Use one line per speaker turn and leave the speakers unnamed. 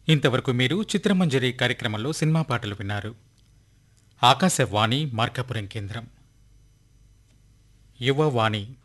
ఇంతవరకు మీరు చిత్రమంజరి కార్యక్రమంలో సినిమా పాటలు విన్నారు. ఆకాశవాణి మార్కాపురం కేంద్రం. యువవాణి